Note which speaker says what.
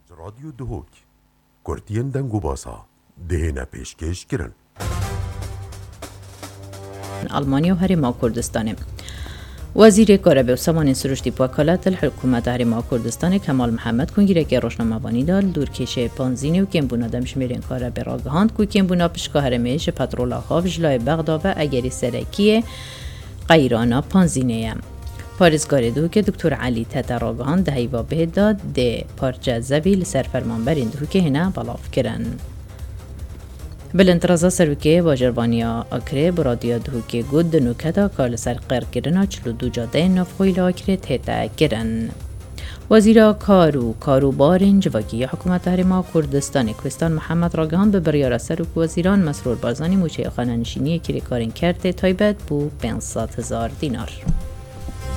Speaker 1: رادیو دهوک کورتین دنگو باسا دهنا پیشکش کرن
Speaker 2: آلمانیا و هریما کردستان. وزیر کارآمد و سامان سروشتی وکالت الحکومت هریما کردستان کمال محمد کنگیره که روشنامه‌وانی دال دورکشه پانزینی و کمبونا دمشمیرین کارآمد راگهاند کو کمبونا پشکا هرمیش پترولا خاوج لای بغداد و اگری سرکیه قیرانا پانزینه پارزگار دو که دکتر علی تتراگهاند دهیوا به داد ده پارچه زبیل سرفرمانبرین دو که هنه بلاف کرن. بلندرازا سروکه واجربانیا اکره برادیا دهوکه گود نوکتا کال سرقر کرنا 42 جاده نفخویل اکره تهتا کرن. وزیر کاروبار جواکی حکومت هریما کردستان کوهستان محمد راگهاند به بریار سروک وزیران مسرور بارزانی موچه خانه‌نشینی کاری کارین کرده تایبت بو 500,000 دینار.